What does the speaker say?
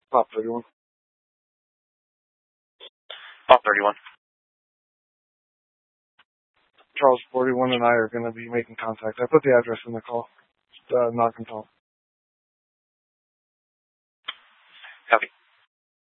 Top 31. Top 31. Charles 41 and I are going to be making contact. I put the address in the call. Not going to tell.